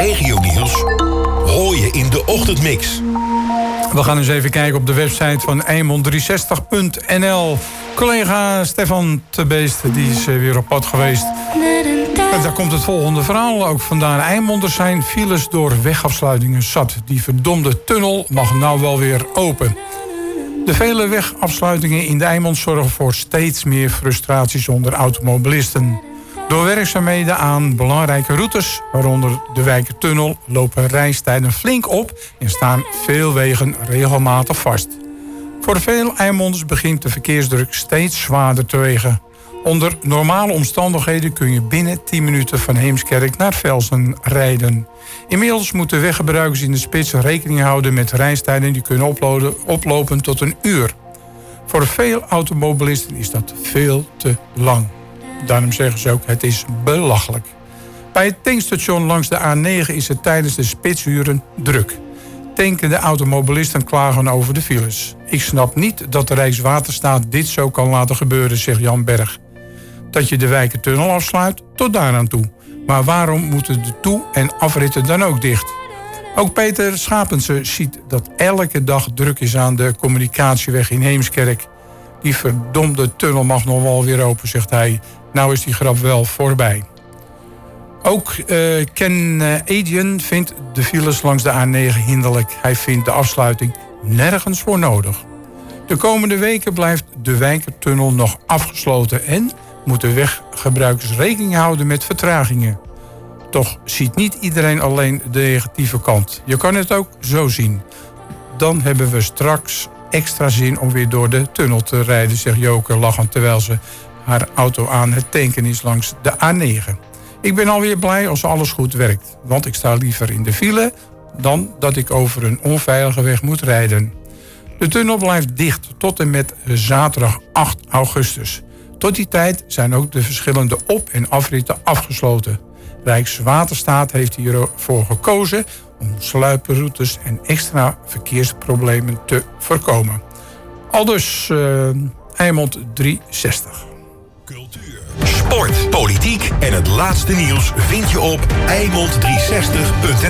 regionieuws hoor je in de ochtendmix. We gaan eens even kijken op de website van Eimond360.nl. Collega Stefan Tebeest die is weer op pad geweest. En daar komt het volgende verhaal ook vandaan. Eimonders zijn files door wegafsluitingen zat. Die verdomde tunnel mag nou wel weer open. De vele wegafsluitingen in de Eimond zorgen voor steeds meer frustraties onder automobilisten. Door werkzaamheden aan belangrijke routes, waaronder de Wijkertunnel, lopen reistijden flink op en staan veel wegen regelmatig vast. Voor veel Eimonders begint de verkeersdruk steeds zwaarder te wegen. Onder normale omstandigheden kun je binnen 10 minuten van Heemskerk naar Velsen rijden. Inmiddels moeten weggebruikers in de spits rekening houden met reistijden die kunnen oplopen tot 1 uur. Voor veel automobilisten is dat veel te lang. Daarom zeggen ze ook, het is belachelijk. Bij het tankstation langs de A9 is het tijdens de spitsuren druk. Tankende automobilisten klagen over de files. Ik snap niet dat de Rijkswaterstaat dit zo kan laten gebeuren, zegt Jan Berg. Dat je de Wijkertunnel afsluit, tot daaraan toe. Maar waarom moeten de toe- en afritten dan ook dicht? Ook Peter Schapense ziet dat elke dag druk is aan de communicatieweg in Heemskerk. Die verdomde tunnel mag nog wel weer open, zegt hij. Nou is die grap wel voorbij. Ook Ken Adrian vindt de files langs de A9 hinderlijk. Hij vindt de afsluiting nergens voor nodig. De komende weken blijft de Wijkertunnel nog afgesloten en moeten weggebruikers rekening houden met vertragingen. Toch ziet niet iedereen alleen de negatieve kant. Je kan het ook zo zien. Dan hebben we straks extra zin om weer door de tunnel te rijden, zegt Joke lachend terwijl ze haar auto aan het tanken is langs de A9. Ik ben alweer blij als alles goed werkt, want ik sta liever in de file dan dat ik over een onveilige weg moet rijden. De tunnel blijft dicht tot en met zaterdag 8 augustus. Tot die tijd zijn ook de verschillende op- en afritten afgesloten. Rijkswaterstaat heeft hiervoor gekozen om sluiproutes en extra verkeersproblemen te voorkomen. Aldus Eimond 360. Cultuur, sport, politiek en het laatste nieuws vind je op Eimond360.nl.